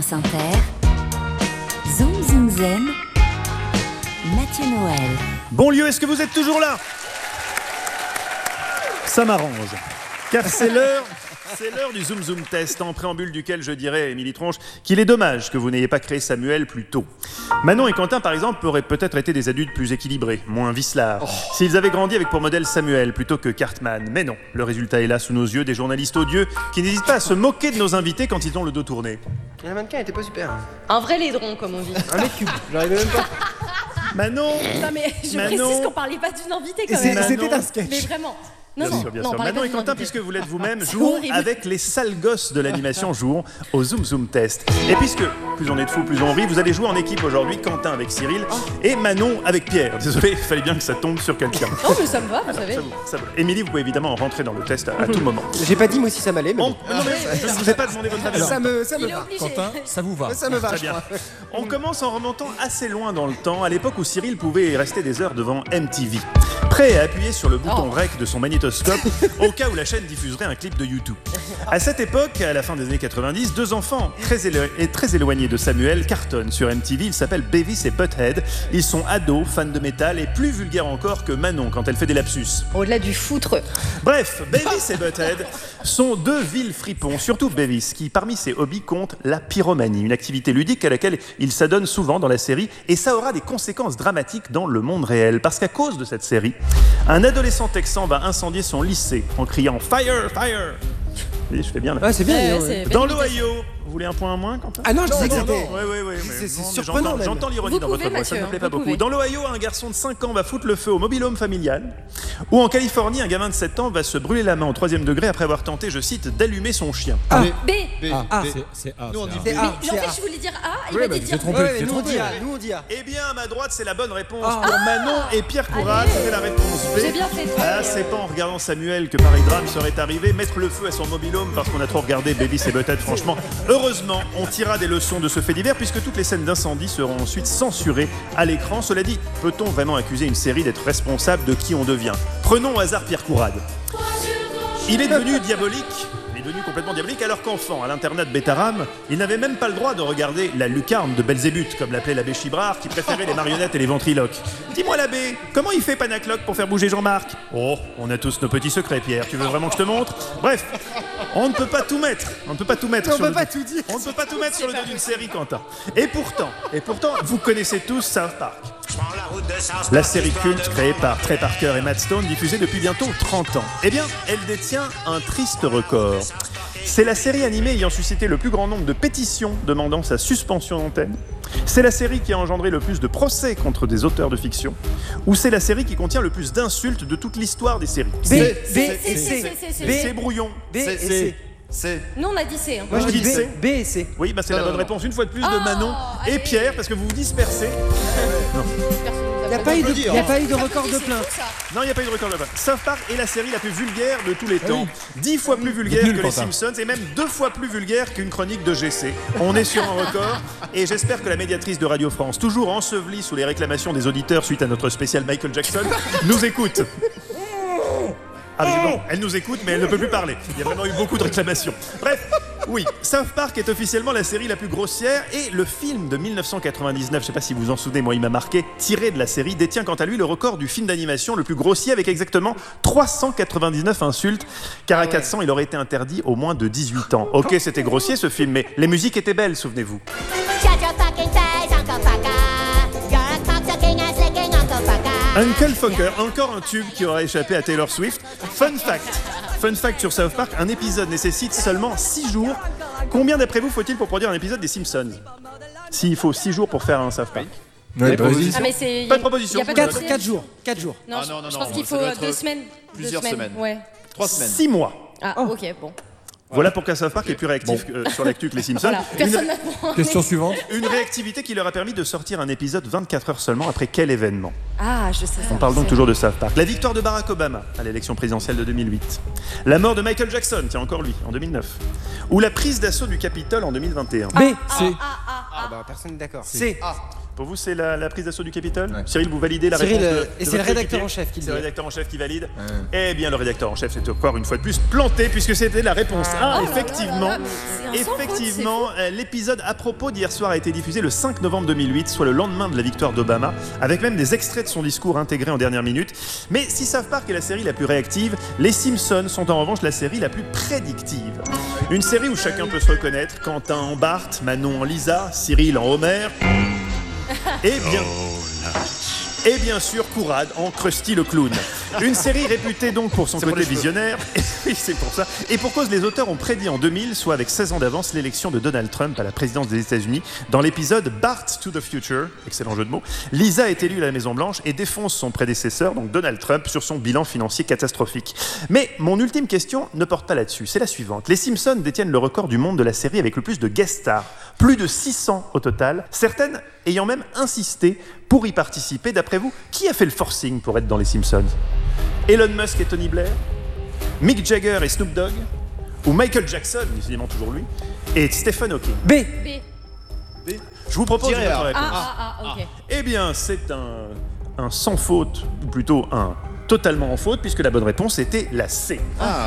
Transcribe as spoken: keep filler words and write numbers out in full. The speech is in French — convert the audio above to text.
France Inter, Zoom Zoom Zen, Mathieu Noël. Bonlieu, est-ce que vous êtes toujours là? Ça m'arrange, car c'est l'heure... C'est l'heure du Zoom Zoom Test, en préambule duquel je dirais à Émilie Tronche qu'il est dommage que vous n'ayez pas créé Samuel plus tôt. Manon et Quentin, par exemple, auraient peut-être été des adultes plus équilibrés, moins vicelards, oh. s'ils avaient grandi avec pour modèle Samuel plutôt que Cartman. Mais non, le résultat est là sous nos yeux, des journalistes odieux qui n'hésitent pas à se moquer de nos invités quand ils ont le dos tourné. La mannequin était pas super. Un vrai laidron, comme on dit. Un mètre cube, j'arrivais même pas. Manon Non mais je Manon. précise qu'on parlait pas d'une invitée quand Et même. c'était un sketch. Mais vraiment. Non, Bien non, sûr, bien non, sûr. parlez Manon pas et d'une Quentin, invitée. puisque vous l'êtes vous-même, C'est jouons horrible. avec les sales gosses de l'animation, jouons au Zoom Zoom Test. Et puisque plus on est de fous, plus on rit, vous allez jouer en équipe aujourd'hui, Quentin avec Cyril et Manon avec Pierre. Désolé, il fallait bien que ça tombe sur quelqu'un. Oh mais ça me va, vous savez. Ça vous- ça vous- Émilie, vous pouvez évidemment rentrer dans le test à, à tout moment. J'ai pas dit moi si ça m'allait, mais On- bon. non, mais je ne vous ai pas demandé votre avis. ça me, ça me Il est va. obligé. Quentin, ça vous va? Ça me va, Très je bien. crois. On commence en remontant assez loin dans le temps, à l'époque où Cyril pouvait rester des heures devant M T V, prêt à appuyer sur le bouton Oh. rec de son magnétoscope au cas où la chaîne diffuserait un clip de YouTube. À cette époque, à la fin des années quatre-vingt-dix, deux enfants très, élo- et très éloignés de Samuel cartonnent sur M T V. Ils s'appellent Beavis et Butthead. Ils sont ados, fans de métal et plus vulgaires encore que Manon quand elle fait des lapsus. Au-delà du foutre. Bref, Beavis et Butthead sont deux vils fripons, surtout Beavis, qui parmi ses hobbies compte la pyromanie, une activité ludique à laquelle il s'adonne souvent dans la série, et ça aura des conséquences dramatiques dans le monde réel, parce qu'à cause de cette série, un adolescent texan va incendier son lycée en criant « Fire, fire !» Oui, je fais bien là. Ah, c'est bien. Ouais, dis donc. c'est bien Dans imité. l'Ohio, vous voulez un point à moins, Quentin? Ah non, je disais que Non, c'était. non, ouais, ouais, ouais, C'est- mais c'est non, mais surprenant, j'entends- même. J'entends l'ironie Vous dans votre pouvez, voix, ça ne me Mathieu, plaît pas vous beaucoup. pouvez. Dans l'Ohio, un garçon de cinq ans va foutre le feu au mobil-home familial, ou en Californie, un gamin de sept ans va se brûler la main au troisième degré après avoir tenté, je cite, d'allumer son chien. Ah. B. Ah, c'est- c'est A. Nous, on c'est dit A. C'est Mais A. en c'est fait, A. je voulais dire A, il Ouais, m'a bah, dit vous dire êtes trompé. Ouais, j'ai nous on trompé. dit A, nous on dit A. Eh bien, à ma droite, c'est la bonne réponse Ah. pour Manon et Pierre Courrat. Allez. C'est la réponse B. J'ai bien fait. Ah, c'est pas en regardant Samuel que pareil drame serait arrivé. Mettre le feu à son mobil-home parce qu'on a trop regardé Beavis et Butthead, franchement. Heureusement, on tirera des leçons de ce fait divers puisque toutes les scènes d'incendie seront ensuite censurées à l'écran. Cela dit, peut-on vraiment accuser une série d'être responsable de qui on devient? Prenons au hasard Pierre Courrade. Il est devenu diabolique. Il est devenu complètement diabolique alors qu'enfant, à l'internat de Bétarame, il n'avait même pas le droit de regarder la lucarne de Belzébuth, comme l'appelait l'abbé Chibrard, qui préférait les marionnettes et les ventriloques. Dis-moi l'abbé, comment il fait Panacloc pour faire bouger Jean-Marc? Oh, on a tous nos petits secrets, Pierre. Tu veux vraiment que je te montre? Bref, on ne peut pas tout mettre. On ne peut pas tout mettre. On sur peut le pas dos- tout dire. On ne peut pas tout mettre sur le dos d'une série, Quentin. Et pourtant, et pourtant, vous connaissez tous South Park. La série culte créée par Trey Parker et Matt Stone, diffusée depuis bientôt trente ans. Eh bien, elle détient un triste record. C'est la série animée ayant suscité le plus grand nombre de pétitions demandant sa suspension d'antenne. C'est la série qui a engendré le plus de procès contre des auteurs de fiction. Ou c'est la série qui contient le plus d'insultes de toute l'histoire des séries. B, B C'est- et c'est- C. c'est- c'est- B, C'est brouillon. B et C'est- C. C'est. Nous, on a dit C. hein. Moi je Moi, dis je dis C. B, B et C. Oui, bah c'est Non, la non, bonne non. réponse. Une fois de plus de Oh, Manon et allez. Pierre, parce que vous vous dispersez. Il n'y a pas eu de, dire. y a pas eu de Ça record peut de dire, plainte. c'est fou, ça. Non, il n'y a pas eu de record là-bas. South Park est la série la plus vulgaire de tous les Ah temps. Dix fois plus vulgaire nul, que les Quentin. Simpsons et même deux fois plus vulgaire qu'une chronique de G C. On est sur un record et j'espère que la médiatrice de Radio France, toujours ensevelie sous les réclamations des auditeurs suite à notre spécial Michael Jackson, nous écoute. Ah, mais bon, elle nous écoute, mais elle ne peut plus parler. Il y a vraiment eu beaucoup de réclamations. Bref, oui, South Park est officiellement la série la plus grossière et le film de mille neuf cent quatre-vingt-dix-neuf, je ne sais pas si vous en souvenez, moi il m'a marqué, tiré de la série, détient quant à lui le record du film d'animation le plus grossier avec exactement trois cent quatre-vingt-dix-neuf insultes, car à quatre cents, il aurait été interdit au moins de dix-huit ans. Ok, c'était grossier ce film, mais les musiques étaient belles, souvenez-vous. Uncle Fokker, encore un tube qui aura échappé à Taylor Swift. Fun fact, fun fact sur South Park, un épisode nécessite seulement six jours. Combien d'après vous faut-il pour produire un épisode des Simpsons? S'il faut six jours pour faire un South Park. Ouais, Les bah, vas-y. propositions. Ah, mais c'est. Pas de proposition, y a pas de quatre- proposition. quatre jours. quatre jours. Non, Ah, je- non, non, je non, pense qu'il ça faut doit euh, être deux semaines. plusieurs Deux semaines. Ouais. Trois semaines. Six mois. Ah, ok, bon. Voilà pourquoi South Park est plus réactif euh, sur l'actu que les Simpsons. Voilà, personne n'a demandé. Question suivante. Une, une réactivité qui leur a permis de sortir un épisode vingt-quatre heures seulement après quel événement? Ah, je sais ça. On parle donc c'est- toujours de South Park. La victoire de Barack Obama à l'élection présidentielle de deux mille huit. La mort de Michael Jackson, tiens encore lui, en deux mille neuf. Ou la prise d'assaut du Capitole en deux mille vingt et un. B, C. Ah bah personne n'est d'accord. C. Pour vous, c'est la, la prise d'assaut du Capitole. Ouais. Cyril, vous validez la Cyril, réponse euh, de, et de c'est votre le rédacteur équipier en chef qui le C'est le dit. rédacteur en chef qui valide. Ouais. Eh bien, le rédacteur en chef s'est encore une fois de plus planté puisque c'était la réponse A. Oh là là effectivement, là là, mais c'est un sans faute, effectivement, euh, l'épisode à propos d'hier soir a été diffusé le cinq novembre deux mille huit, soit le lendemain de la victoire d'Obama, avec même des extraits de son discours intégrés en dernière minute. Mais si South Park est la série la plus réactive, les Simpsons sont en revanche la série la plus prédictive. Une série où chacun peut se reconnaître, Quentin en Bart, Manon en Lisa, Cyril en Homer, et bien, et bien sûr Kourad en Krusty le clown. Une série réputée donc pour son C'est pour côté les cheveux. visionnaire, et oui c'est pour ça, et pour cause les auteurs ont prédit en deux mille, soit avec seize ans d'avance, l'élection de Donald Trump à la présidence des États-Unis. Dans l'épisode Bart to the Future, excellent jeu de mots, Lisa est élue à la Maison Blanche et défonce son prédécesseur, donc Donald Trump, sur son bilan financier catastrophique. Mais mon ultime question ne porte pas là-dessus, c'est la suivante. Les Simpsons détiennent le record du monde de la série avec le plus de guest stars, plus de six cents au total, certaines ayant même insisté pour y participer. D'après vous, qui a fait le forcing pour être dans les Simpsons ? Elon Musk et Tony Blair, Mick Jagger et Snoop Dogg, ou Michael Jackson, décidément toujours lui, et Stephen Hawking. B. B. Je vous propose une Tirez, autre alors. réponse. Ah, ah, ah, ok. Eh bien, c'est un, un sans faute, ou plutôt un totalement en faute, puisque la bonne réponse était la C. Ah.